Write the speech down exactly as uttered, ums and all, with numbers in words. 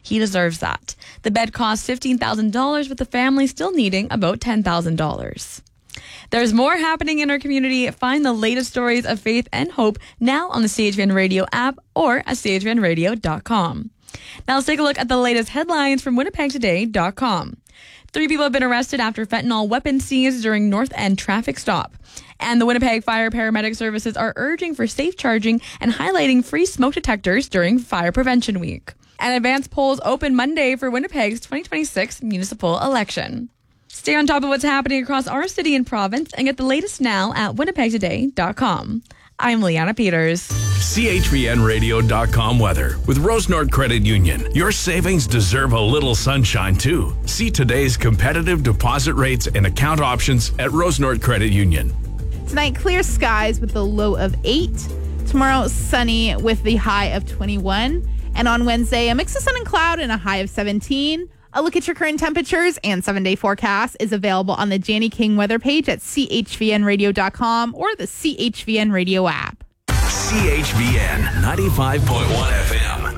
He deserves that. The bed costs fifteen thousand dollars, with the family still needing about ten thousand dollars. There's more happening in our community. Find the latest stories of faith and hope now on the C H V N Radio app or at c h v n radio dot com. Now let's take a look at the latest headlines from winnipeg today dot com. Three people have been arrested after fentanyl weapons seized during North End traffic stop. And the Winnipeg Fire Paramedic Services are urging for safe charging and highlighting free smoke detectors during Fire Prevention Week. And advance polls open Monday for Winnipeg's twenty twenty-six municipal election. Stay on top of what's happening across our city and province and get the latest now at winnipeg today dot com. I'm Leanna Peters. C H V N radio dot com weather. With Rose North Credit Union, your savings deserve a little sunshine too. See today's competitive deposit rates and account options at Rose North Credit Union. Tonight, clear skies with the low of eight. Tomorrow, sunny with the high of twenty-one. And on Wednesday, a mix of sun and cloud and a high of seventeen. A look at your current temperatures and seven-day forecast is available on the Janny King weather page at c h v n radio dot com or the C H V N Radio app. C H V N ninety-five point one F M.